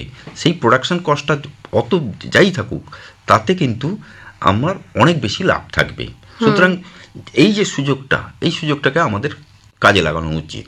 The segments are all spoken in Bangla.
থাকবে, সেই প্রোডাকশন কস্টটা অত যাই থাকুক, তাতে কিন্তু আমার অনেক বেশি লাভ থাকবে। সুতরাং এই যে সুযোগটা, এই সুযোগটাকে আমাদের কাজে লাগানো উচিত।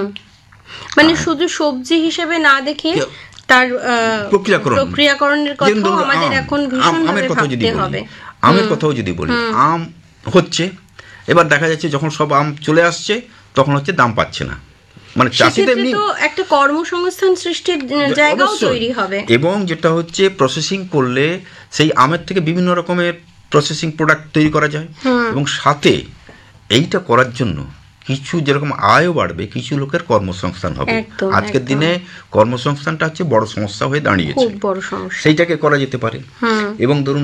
মানে শুধু সবজি হিসেবে না দেখে তার প্রক্রিয়াকরণের কথা আমাদের এখন ভীষণভাবে ভাবতে হবে। আমের কথাও যদি বলি, আম হচ্ছে, এবার দেখা যাচ্ছে যখন সব আম চলে আসছে তখন হচ্ছে দাম পাচ্ছে না, মানে চাষিদের তো একটা কর্মসংস্থান সৃষ্টির জায়গাও তৈরি হবে। এবং যেটা হচ্ছে প্রসেসিং করলে সেই আমের থেকে বিভিন্ন রকমের প্রসেসিং প্রোডাক্ট তৈরি করা যায়, এবং সাথে এইটা করার জন্য কিছু যেরকম আয়ও বাড়বে, কিছু লোকের কর্মসংস্থান হবে। আজকের দিনে কর্মসংস্থানটা হচ্ছে বড় সমস্যা হয়ে দাঁড়িয়েছে, সেইটাকে করা যেতে পারে। এবং ধরুন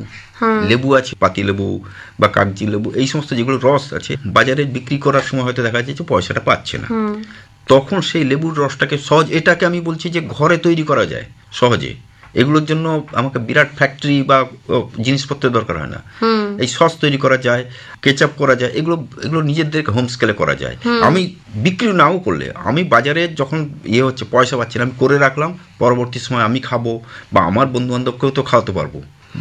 লেবু আছে, পাতি লেবু বা কাগজি লেবু, এই সমস্ত যেগুলো রস আছে, বাজারে বিক্রি করার সময় হয়তো দেখা যাচ্ছে পয়সাটা পাচ্ছে না, তখন সেই লেবুর রসটাকে সহজ, এটাকে আমি বলছি যে ঘরে তৈরি করা যায় সহজে। এগুলোর জন্য আমাকে বিরাট ফ্যাক্টরি বা জিনিসপত্রের দরকার হয় না। এই সস তৈরি করা যায়, কেচাপ করা যায়, এগুলো নিজেদের হোম স্কেলে করা যায়। আমি বিক্রি নাও করলে, আমি বাজারে যখন হচ্ছে পয়সা পাচ্ছি না, আমি করে রাখলাম, পরবর্তী সময় আমি খাবো বা আমার বন্ধু বান্ধবকেও তো খাওয়াতে পারবো,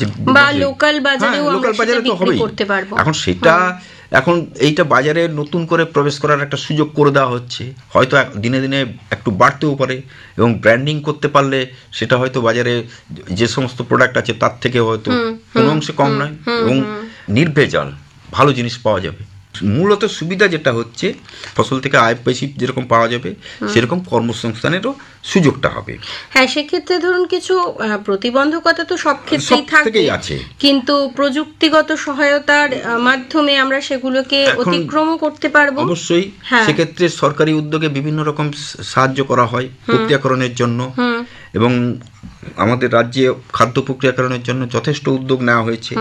লোকাল বাজারে তো হবেই। এখন সেটা এখন এইটা বাজারে নতুন করে প্রবেশ করার একটা সুযোগ করে দেওয়া হচ্ছে, হয়তো দিনে দিনে একটু বাড়তেও পারে, এবং ব্র্যান্ডিং করতে পারলে সেটা হয়তো বাজারে যে সমস্ত প্রোডাক্ট আছে তার থেকে হয়তো কোনো অংশে কম নয়, এবং নির্ভেজাল ভালো জিনিস পাওয়া যাবে। মূলত সুবিধা যেটা হচ্ছে ফসল থেকে আয় বেশি যেরকম পাওয়া যাবে, সেরকম কর্মসংস্থানেরও সুযোগটা হবে। হ্যাঁ, সেক্ষেত্রে ধরুন কিছু প্রতিবন্ধকতা তো সব ক্ষেত্রেই থাকে, কিন্তু প্রযুক্তিগত সহায়তার মাধ্যমে আমরা সেগুলোকে অতিক্রম করতে পারবো। অবশ্যই সেক্ষেত্রে সরকারি উদ্যোগে বিভিন্ন রকম সাহায্য করা হয় প্রক্রিয়াকরণের জন্য, এবং আমাদের রাজ্যে খাদ্য প্রক্রিয়াকরণের জন্য যথেষ্ট উদ্যোগ নেওয়া হয়েছে।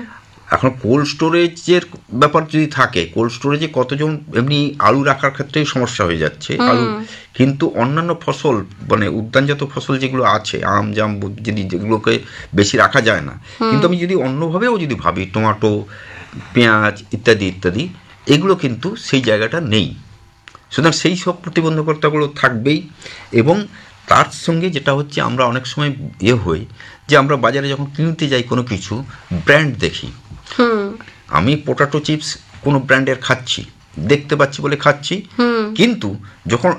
এখন কোল্ড স্টোরেজের ব্যাপার যদি থাকে, কোল্ড স্টোরেজে কতজন এমনি আলু রাখার ক্ষেত্রে সমস্যা হয়ে যাচ্ছে আলু, কিন্তু অন্যান্য ফসল মানে উদ্যানজাত ফসল যেগুলো আছে, আম জাম যদি যেগুলোকে বেশি রাখা যায় না, কিন্তু আমি যদি অন্যভাবেও যদি ভাবি, টমেটো, পেঁয়াজ ইত্যাদি ইত্যাদি, এগুলো কিন্তু সেই জায়গাটা নেই। সুতরাং সেই সব প্রতিবন্ধকতাগুলো থাকবেই। এবং তার সঙ্গে যেটা হচ্ছে, আমরা অনেক সময় হই যে আমরা বাজারে যখন কিনতে যাই কোনো কিছু, ব্র্যান্ড দেখি। আমি পটাটো চিপস কোনো ব্র্যান্ডের খাচ্ছি, দেখতে পাচ্ছি বলে খাচ্ছি, কিন্তু যখন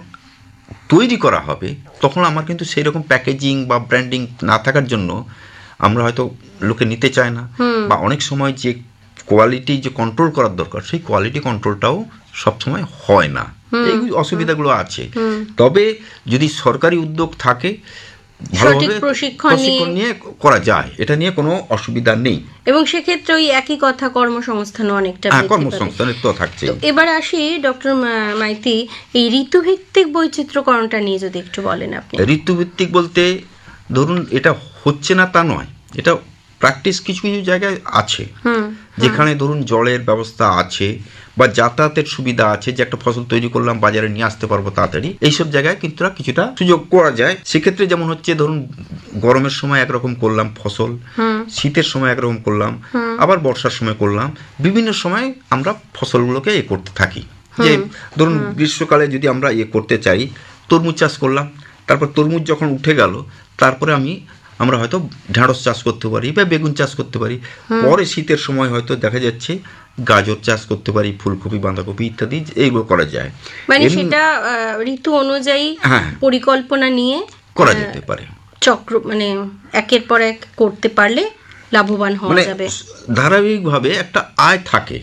তৈরি করা হবে তখন আমার কিন্তু সেই রকম প্যাকেজিং বা ব্র্যান্ডিং না থাকার জন্য আমরা হয়তো লোকে নিতে চায় না, বা অনেক সময় যে কোয়ালিটি যে কন্ট্রোল করার দরকার, সেই কোয়ালিটি কন্ট্রোলটাও সবসময় হয় না। এই অসুবিধাগুলো আছে। তবে যদি সরকারি উদ্যোগ থাকে, সঠিক প্রশিক্ষণ নিয়ে করা যায়, এটা নিয়ে কোনো অসুবিধা নেই। এবং সেক্ষেত্রে ওই একই কথা, কর্মসংস্থানও অনেকটা কর্মসংস্থানের তো থাকছে। এবার আসি ডক্টর মাইতি, এই ঋতুভিত্তিক বৈচিত্র্যকরণটা নিয়ে যদি একটু বলেন আপনি। ঋতুভিত্তিক বলতে ধরুন এটা হচ্ছে না তা নয়, এটা প্র্যাকটিস কিছু কিছু জায়গায় আছে, যেখানে ধরুন জলের ব্যবস্থা আছে বা যাতায়াতের সুবিধা আছে, যে একটা ফসল তৈরি করলাম বাজারে নিয়ে আসতে পারবো তাড়াতাড়ি, এইসব জায়গায় কিন্তু কিছুটা সুযোগ করা যায়। সেক্ষেত্রে যেমন হচ্ছে ধরুন গরমের সময় একরকম করলাম ফসল, শীতের সময় একরকম করলাম, আবার বর্ষার সময় করলাম, বিভিন্ন সময় আমরা ফসলগুলোকে করতে থাকি। যে ধরুন গ্রীষ্মকালে যদি আমরা করতে চাই, তরমুজ চাষ করলাম, তারপর তরমুজ যখন উঠে গেল, তারপরে আমরা হয়তো ঢেঁড়স চাষ করতে পারি বা বেগুন চাষ করতে পারি, পরে শীতের সময় হয়তো দেখা যাচ্ছে গাজর চাষ করতে পারি, ফুলকপি, বাঁধাকপি ইত্যাদি, এইগুলো করা যায়। মানে সেটা ঋতু অনুযায়ী পরিকল্পনা নিয়ে করা যেতে পারে, চক্র মানে একের পর এক করতে পারলে লাভবান হওয়া যাবে। ধারাবাহিকভাবে একটা আয় থাকে,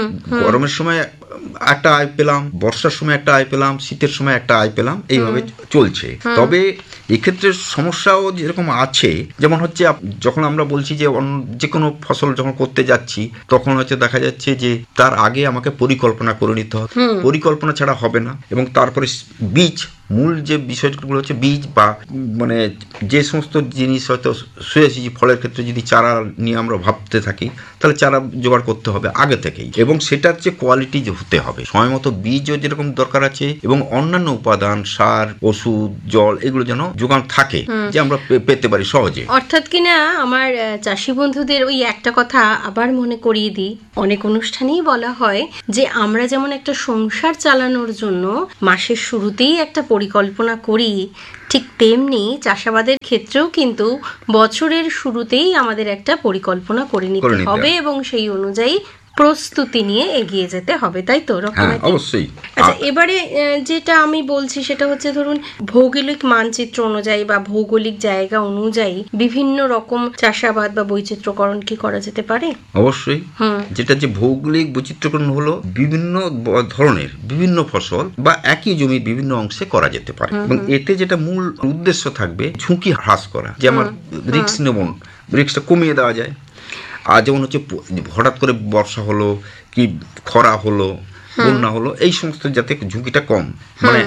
গরমের সময় একটা আয় পেলাম, বর্ষার সময় একটা আয় পেলাম, শীতের সময় একটা আয় পেলাম, এইভাবে চলছে। তবে এক্ষেত্রে সমস্যাও যেরকম আছে, যেমন হচ্ছে যখন আমরা বলছি যে কোনো ফসল যখন করতে যাচ্ছি, তখন হচ্ছে দেখা যাচ্ছে যে তার আগে আমাকে পরিকল্পনা করে নিতে হবে, পরিকল্পনা ছাড়া হবে না। এবং তারপরে বীজ, মূল যে বিষয়গুলো হচ্ছে বীজ, বা মানে যে সমস্ত জিনিস হয়তো শুয়েছি, ফলের ক্ষেত্রে যদি চারা নিয়ে আমরা ভাবতে থাকি, তাহলে চারা জোগাড় করতে হবে আগে থেকেই, এবং সেটার যে কোয়ালিটি হতে হবে, সময় মতো বীজও যেরকম দরকার আছে, এবং অন্যান্য উপাদান, সার, ওষুধ, জল, এগুলো যেন যোগান থাকে, যে আমরা পেতে পারি সহজে। অর্থাৎ কিনা আমার চাষি বন্ধুদের ওই একটা কথা আবার মনে করিয়ে দিই, অনেক অনুষ্ঠানেই বলা হয় যে আমরা যেমন একটা সংসার চালানোর জন্য মাসের শুরুতেই একটা পরিকল্পনা করি, ঠিক তেমনি চাষাবাদের ক্ষেত্রেও কিন্তু বছরের শুরুতেই আমাদের একটা পরিকল্পনা করে নিতে হবে এবং সেই অনুযায়ী প্রস্তুতি নিয়ে এগিয়ে যেতে হবে, তাই তো? অবশ্যই। আচ্ছা, এবারে যেটা আমি বলছি সেটা হচ্ছে, ধরুন ভৌগোলিক মানচিত্র অনুযায়ী বা ভৌগোলিক জায়গা অনুযায়ী বিভিন্ন রকম চাষাবাদ বা বৈচিত্র্যকরণ কি করা যেতে পারে? অবশ্যই। যেটা যে ভৌগোলিক বৈচিত্র্যকরণ হলো বিভিন্ন ধরনের বিভিন্ন ফসল বা একই জমির বিভিন্ন অংশে করা যেতে পারে, এবং এতে যেটা মূল উদ্দেশ্য থাকবে ঝুঁকি হ্রাস করা, যে আমার রিস্ক নেব, রিস্কটা কমিয়ে দেওয়া যায়। আর যেমন হচ্ছে হঠাৎ করে বর্ষা হলো কি খরা হলো, বন্যা হলো, এই সমস্ত যাতে ঝুঁকিটা কম, মানে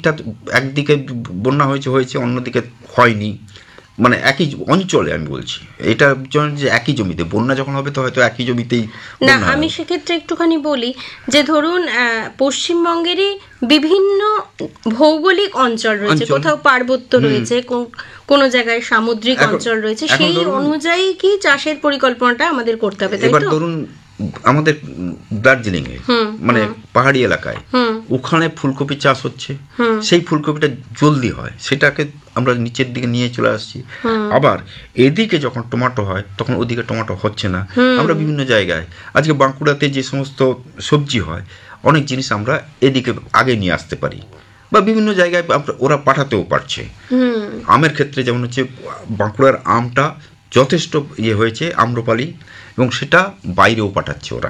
একদিকে বন্যা হয়েছে অন্যদিকে হয়নি, মানে একই অঞ্চলে আমি বলছি, এটা যে একই জমিতে বন্যা যখন হবে তো হয়তো একই জমিতেই না। আমি সেক্ষেত্রে একটুখানি বলি যে ধরুন পশ্চিমবঙ্গেরই বিভিন্ন ভৌগোলিক অঞ্চল রয়েছে, কোথাও পার্বত্য রয়েছে, কোন জায়গায় সামুদ্রিক অঞ্চল রয়েছে, সেই অনুযায়ী কি চাষের পরিকল্পনাটা আমাদের করতে হবে, তাই তো? এবার ধরুন আমাদের দার্জিলিং এ মানে পাহাড়ি এলাকায় ওখানে ফুলকপি চাষ হচ্ছে, সেই ফুলকপিটা জলদি হয়, সেটাকে আমরা নিচের দিকে নিয়ে চলে আসছি। আবার এদিকে যখন টমেটো হয় তখন ওদিকে টমেটো হচ্ছে না। আমরা বিভিন্ন জায়গায় আজকে বাঁকুড়াতে যে সমস্ত সবজি হয়, অনেক জিনিস আমরা এদিকে আগে নিয়ে আসতে পারি, বা বিভিন্ন জায়গায় ওরা পাঠাতেও পারছে। আমের ক্ষেত্রে যেমন হচ্ছে বাঁকুড়ার আমটা যথেষ্ট হয়েছে, আম্রপালি, এবং সেটা বাইরেও পাঠাচ্ছে ওরা।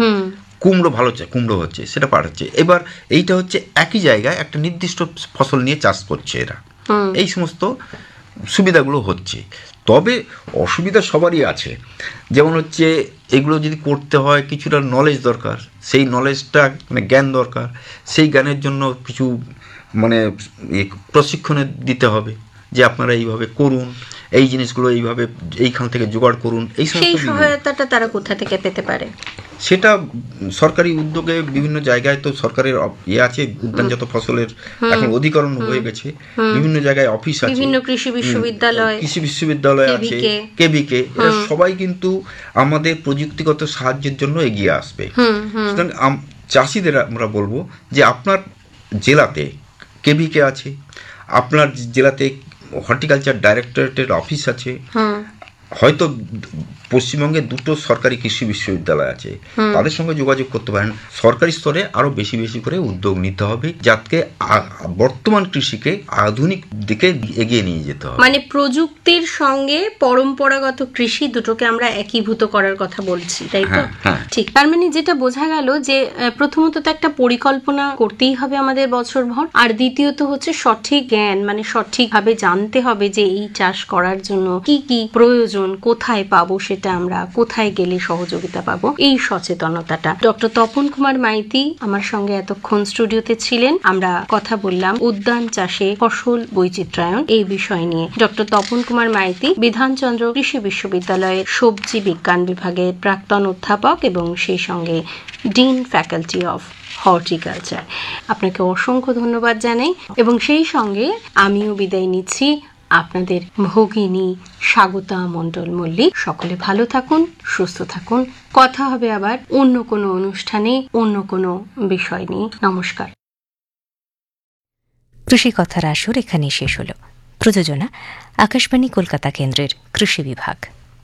কুমড়ো ভালো কুমড়ো হচ্ছে, সেটা পাঠাচ্ছে। এবার এইটা হচ্ছে একই জায়গায় একটা নির্দিষ্ট ফসল নিয়ে চাষ করছে এরা, এই সমস্ত সুবিধাগুলো হচ্ছে। তবে অসুবিধা সবারই আছে, যেমন হচ্ছে এগুলো যদি করতে হয় কিছুটা নলেজ দরকার, সেই নলেজটা মানে জ্ঞান দরকার, সেই জ্ঞানের জন্য কিছু মানে প্রশিক্ষণে দিতে হবে, যে আপনারা এইভাবে করুন, এই জিনিসগুলো এইভাবে এইখান থেকে জোগাড় করুন। এই সহায়তাটা তারা কোথা থেকে পেতে পারে? সেটা সরকারি উদ্যোগে বিভিন্ন জায়গায় তো সরকারের আছে, উদ্যানজাত ফসলের এখন অধিকরণ হয়ে গেছে, বিভিন্ন জায়গায় অফিস আছে, বিভিন্ন কৃষি বিশ্ববিদ্যালয় আছে, কেবিকে, এরা সবাই কিন্তু আমাদের প্রযুক্তিগত সাহায্যের জন্য এগিয়ে আসবে। সুতরাং চাষিদের আমরা বলবো যে আপনার জেলাতে কেবিকে আছে, আপনার জেলাতে হর্টিকালচার ডাইরেক্টরেটের অফিস আছে, হয়তো পশ্চিমবঙ্গে 2টো সরকারি কৃষি বিশ্ববিদ্যালয় আছে, তাদের সঙ্গে যোগাযোগ করতে পারেন। সরকারি স্তরে আরো বেশি বেশি করে উদ্যোগ নিতে হবে, যাতে বর্তমান কৃষিকে আধুনিক দিকে এগিয়ে নিয়ে যেতে হবে। মানে প্রযুক্তির সঙ্গে পরম্পরাগত কৃষি দুটোকে আমরা একীভূত করার কথা বলছি, তাই তো? ঠিক। তার মানে যেটা বোঝা গেল যে প্রথমত তো একটা পরিকল্পনা করতেই হবে আমাদের বছরভর, আর দ্বিতীয়ত হচ্ছে সঠিক জ্ঞান, মানে সঠিকভাবে জানতে হবে যে এই চাষ করার জন্য কি কি প্রয়োজন, কোথায় পাবো সেটা, আমরা কোথায় গেলে সহযোগিতা পাবো, এই সচেতনতাটা। ডক্টর তপন কুমার মাইতি আমার সঙ্গে এতক্ষণ স্টুডিওতে ছিলেন। আমরা কথা বললাম উদ্যান চাষে ফসল বৈচিত্র্যায়ন এই বিষয় নিয়ে। ডক্টর তপন কুমার মাইতি বিধানচন্দ্র কৃষি বিশ্ববিদ্যালয়ের সবজি বিজ্ঞান বিভাগের প্রাক্তন অধ্যাপক এবং সেই সঙ্গে ডিন ফ্যাকাল্টি অফ হর্টিকালচার। আপনাকে অসংখ্য ধন্যবাদ জানাই, এবং সেই সঙ্গে আমিও বিদায় নিচ্ছি আপনাদের ভগিনী স্বাগতা মণ্ডল মল্লিক। সকলে ভালো থাকুন, সুস্থ থাকুন। কথা হবে আবার অন্য কোনো অনুষ্ঠানে, অন্য কোনো বিষয় নিয়ে। নমস্কার। কৃষি কথার আসর এখানে শেষ হলো। প্রযোজনা আকাশবাণী কলকাতা কেন্দ্রের কৃষি বিভাগ।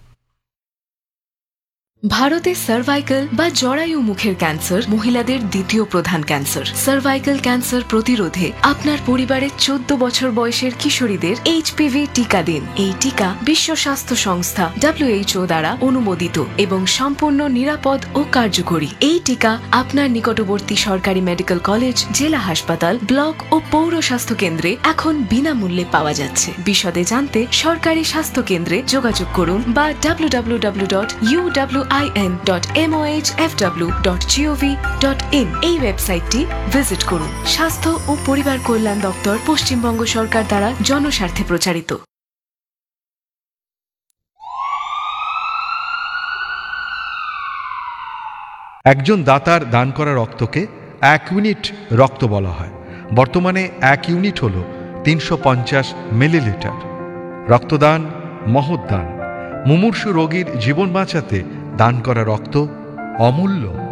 ভারতে সার্ভাইকাল বা জরায়ু মুখের ক্যান্সার মহিলাদের দ্বিতীয় প্রধান ক্যান্সার। সার্ভাইকাল ক্যান্সার প্রতিরোধে আপনার পরিবারের 14 বছর বয়সের কিশোরীদের HPV টিকা দিন। এই টিকা বিশ্ব স্বাস্থ্য সংস্থা WHO দ্বারা অনুমোদিত এবং সম্পূর্ণ নিরাপদ ও কার্যকরী। এই টিকা আপনার নিকটবর্তী সরকারি মেডিকেল কলেজ, জেলা হাসপাতাল, ব্লক ও পৌর স্বাস্থ্য কেন্দ্রে এখন বিনামূল্যে পাওয়া যাচ্ছে। বিশদে জানতে সরকারি স্বাস্থ্য কেন্দ্রে যোগাযোগ করুন বা www.uwin.mohfw.gov.in এই ওয়েবসাইটটি ভিজিট করুন। স্বাস্থ্য ও পরিবার কল্যাণ দপ্তর, পশ্চিমবঙ্গ সরকার দ্বারা জনস্বার্থে প্রচারিত। একজন দাতার দান করা রক্তকে 1 ইউনিট রক্ত বলা হয়। বর্তমানে 1 ইউনিট হল 350 মিলিলিটার। রক্তদান মহৎ দান। মুমূর্ষু রোগীর জীবন বাঁচাতে দান করা রক্ত অমূল্য।